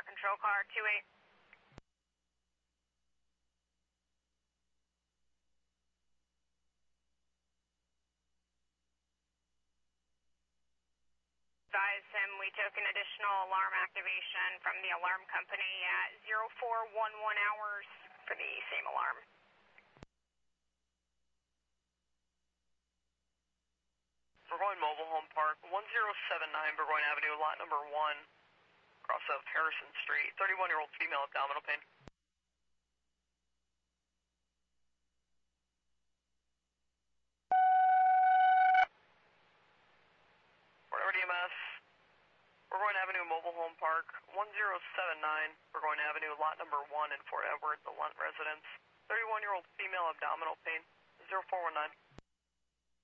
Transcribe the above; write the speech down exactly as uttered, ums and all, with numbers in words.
control car two eight. Advise him we took an additional alarm activation from the alarm company at zero four one one hours for the same alarm. Burgoyne Mobile Home Park, one zero seven nine Burgoyne Avenue, lot number one, cross of Harrison Street, thirty-one-year-old female abdominal pain. Whatever D M S, Burgoyne Avenue Mobile Home Park, one zero seven nine Burgoyne Avenue, lot number one in Fort Edward, the Lunt residence, thirty-one-year-old female abdominal pain, zero four one nine.